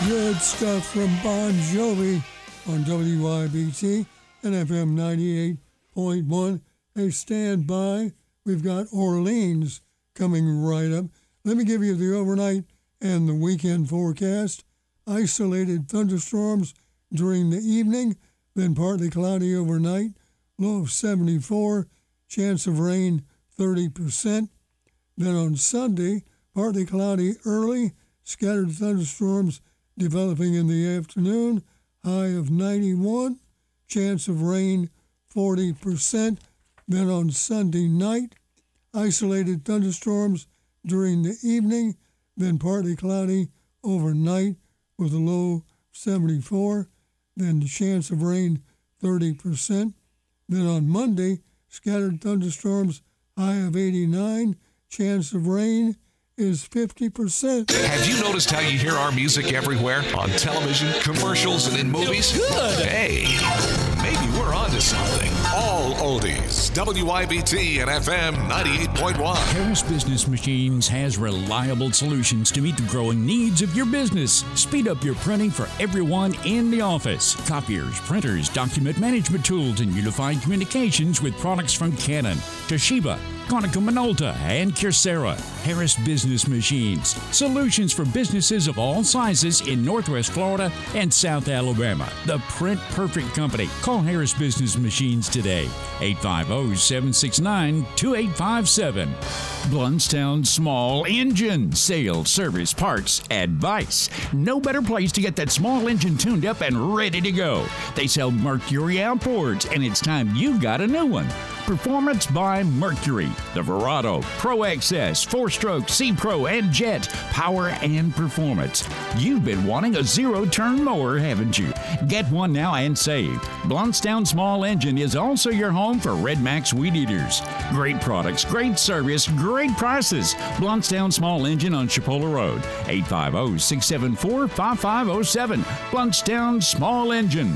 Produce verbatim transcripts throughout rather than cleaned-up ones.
Good stuff from Bon Jovi on W I B T and F M ninety-eight point one. Hey, stand by. We've got Orleans coming right up. Let me give you the overnight and the weekend forecast. Isolated thunderstorms during the evening, then partly cloudy overnight. Low of seventy-four. Chance of rain thirty percent. Then on Sunday, partly cloudy early. Scattered thunderstorms developing in the afternoon, high of ninety-one, chance of rain forty percent. Then on Sunday night, isolated thunderstorms during the evening, then partly cloudy overnight with a low seventy-four, then the chance of rain thirty percent. Then on Monday, scattered thunderstorms, high of eighty-nine, chance of rain is fifty percent. Have you noticed how you hear our music everywhere? On television, commercials, and in movies? Good. Hey, maybe we're onto something. All oldies. W I B T and F M ninety-eight point one. Harris Business Machines has reliable solutions to meet the growing needs of your business. Speed up your printing for everyone in the office. Copiers, printers, document management tools, and unified communications with products from Canon, Toshiba, Konica Minolta, and Kyocera. Harris Business Machines. Solutions for businesses of all sizes in Northwest Florida and South Alabama. The Print Perfect Company. Call Harris Business Machines today. eight five zero, seven six nine, two eight five seven. Bluntstown Small Engine. Sales, service, parts, advice. No better place to get that small engine tuned up and ready to go. They sell Mercury outboards, and it's time you got a new one. Performance by Mercury. The Verado, Pro X S, four-stroke, C-Pro, and Jet. Power and performance. You've been wanting a zero-turn mower, haven't you? Get one now and save. Bluntstown Small Engine is also your home for Red Max Weed Eaters. Great products, great service, great prices. Bluntstown Small Engine on Chipola Road. eight five zero, six seven four, five five zero seven. Bluntstown Small Engine.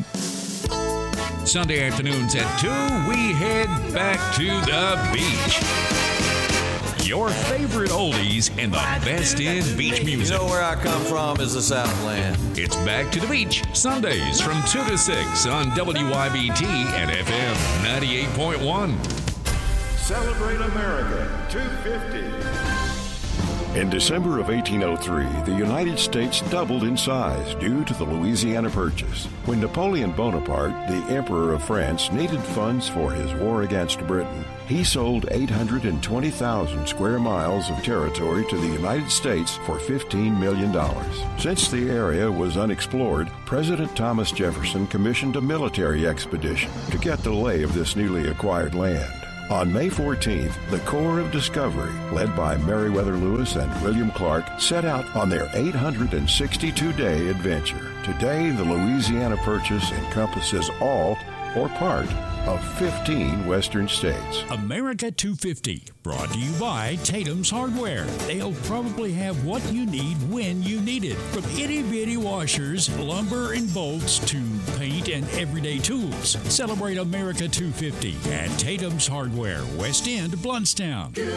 Sunday afternoons at two, we head back to the beach. Your favorite oldies and the best in beach music. You know where I come from is the Southland. It's Back to the Beach, Sundays from two to six on W I B T and F M ninety-eight point one. Celebrate America two fifty. In December of eighteen oh three, the United States doubled in size due to the Louisiana Purchase. When Napoleon Bonaparte, the Emperor of France, needed funds for his war against Britain, he sold eight hundred twenty thousand square miles of territory to the United States for fifteen million dollars. Since the area was unexplored, President Thomas Jefferson commissioned a military expedition to get the lay of this newly acquired land. On May fourteenth, the Corps of Discovery, led by Meriwether Lewis and William Clark, set out on their eight hundred sixty-two day adventure. Today, the Louisiana Purchase encompasses all or part of fifteen western states. America two fifty, brought to you by Tatum's Hardware. They'll probably have what you need when you need it. From itty-bitty washers, lumber and bolts, to paint and everyday tools. Celebrate America two fifty at Tatum's Hardware, West End, Bluntstown. Good